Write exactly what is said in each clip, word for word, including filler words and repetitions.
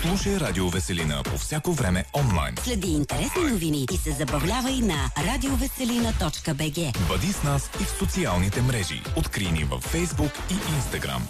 Слушай Радио Веселина по всяко време онлайн. Следи интересни новини и се забавлявай на радио веселина точка би джи. Бъди с нас и в социалните мрежи. Открий ни във Фейсбук и Инстаграм.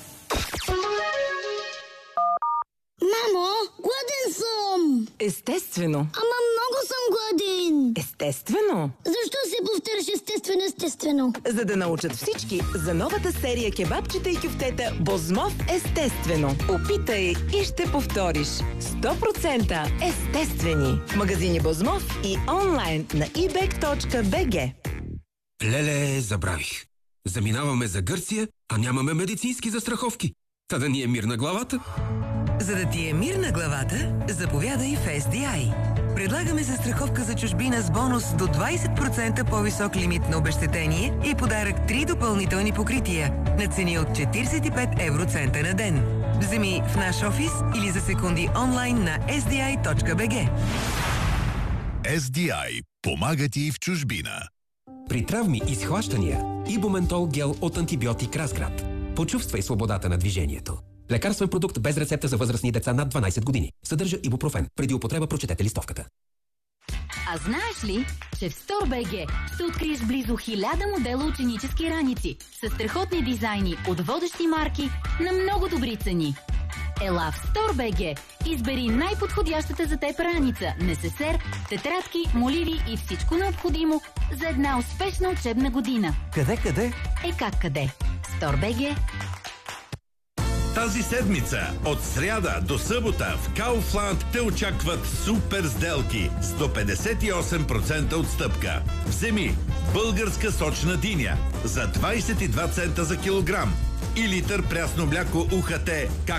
Мамо, гладен съм! Естествено. Ама много съм гладен! Естествено. Защо се повтаряш естествено, естествено? За да научат всички за новата серия кебабчета и кюфтета Бозмов естествено. Опитай и ще повториш. сто процента естествени. В магазини Бозмов и онлайн на и бек точка би джи. Леле, забравих. Заминаваме за Гърция, а нямаме медицински застраховки. Та да ни е мир на главата. За да ти е мир на главата, заповядай в ес ди ай. Предлагаме застраховка за чужбина с бонус до двайсет процента по-висок лимит на обезщетение и подарък три допълнителни покрития на цени от четирийсет и пет евроцента на ден. Вземи в наш офис или за секунди онлайн на ес ди ай точка би джи. ес ди ай помага ти в чужбина. При травми и схващания Ибументол гел от антибиотик Разград. Почувствай свободата на движението. Лекарствен продукт без рецепта за възрастни деца над дванайсет години. Съдържа ибупрофен. Преди употреба прочетете листовката. А знаеш ли, че в StoreBG ще откриеш близо хиляда модела ученически раници с страхотни дизайни от водещи марки на много добри цени. Ела в StoreBG, избери най-подходящата за теб раница, несесер, тетрадки, моливи и всичко необходимо за една успешна учебна година. Къде, къде? Е как къде? StoreBG. Тази седмица, от сряда до събота в Kaufland те очакват супер сделки с до петдесет и осем процента отстъпка. Вземи българска сочна диня за двайсет и два цента за килограм и литър прясно мляко УХТ,